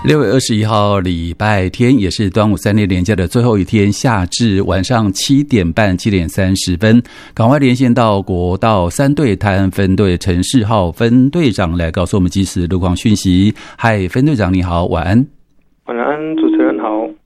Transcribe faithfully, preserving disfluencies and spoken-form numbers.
六月二十一号礼拜天，也是端午三天连假的最后一天，下至晚上七点半七点三十分，赶快连线到国道三队泰安分队陈世浩分队长来告诉我们即时路况讯息。嗨，分队长你好，晚安。 晚安，主持